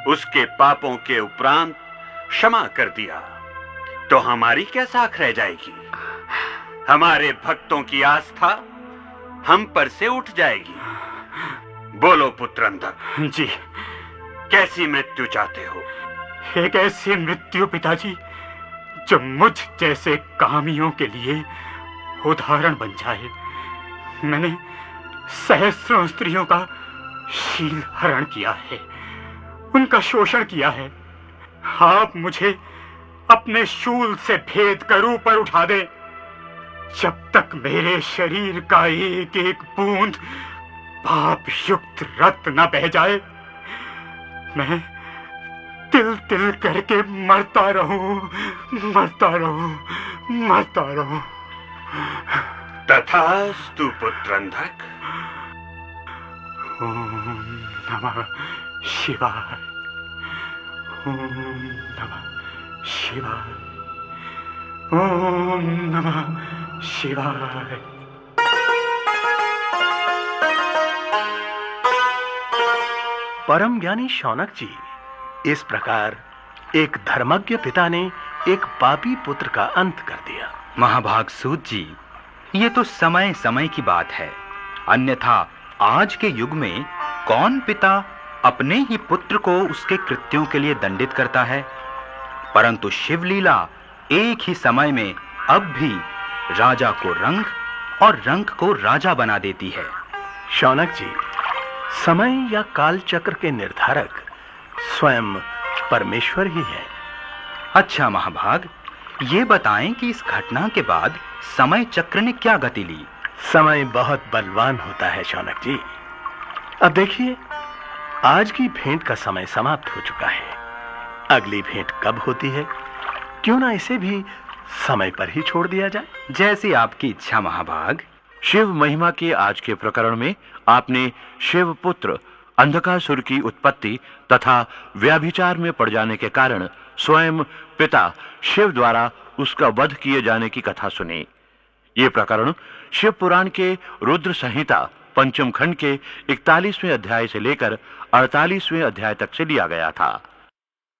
उसके पापों के उपरांत क्षमा कर दिया, तो हमारी क्या साख रह जाएगी? हमारे भक्तों की आस्था हम पर से उठ जाएगी। बोलो पुत्र अंधक, जी, कैसी मृत्यु चाहते हो? एक ऐसी मृत्यु पिताजी जो मुझ जैसे कामियों के लिए उदाहरण बन जाए। मैंने सहस्रों स्त्रियों का शील हरण किया है, उनका शोषण किया है। आप मुझे अपने शूल से भेद कर ऊपर उठा दे। जब तक मेरे शरीर का एक एक बूंद पाप युक्त रक्त न बह जाए, मैं तिल तिल करके मरता रहूं, मरता रहूं, मरता रहूं। तथास्तु पुत्र अंधक। ओम नमः शिवाय, ओम नमः शिवाय, ओम नमः शिवाय। परम ज्ञानी शौनक जी, इस प्रकार एक धर्मज्ञ पिता ने एक पापी पुत्र का अंत कर दिया। महाभाग सूत जी, ये तो समय समय की बात है, अन्यथा आज के युग में कौन पिता अपने ही पुत्र को उसके कृत्यों के लिए दंडित करता है? परंतु शिवलीला एक ही समय में अब भी राजा को रंग और रंग को राजा बना देती है। शौनक जी, समय या काल चक्र के निर्धारक स्वयं परमेश्वर ही है। अच्छा महाभाग, ये बताएं कि इस घटना के बाद समय चक्र ने क्या गति ली? समय बहुत बलवान होता है शौनक जी। अब देखिए, आज की भेंट का समय समाप्त हो चुका है। अगली भेंट कब होती है? क्यों ना इसे भी समय पर ही छोड़ दिया जाए। जैसी आपकी इच्छा महाभाग। शिव महिमा के आज के प्रकरण में आपने शिव पुत्र अंधकासुर की उत्पत्ति तथा व्याभिचार में पड़ जाने के कारण स्वयं पिता शिव द्वारा उसका वध किए जाने की कथा सुनी। ये प्रकरण शिव पुराण के रुद्र संहिता पंचम खंड के 41वें अध्याय से लेकर 48वें अध्याय तक से लिया गया था।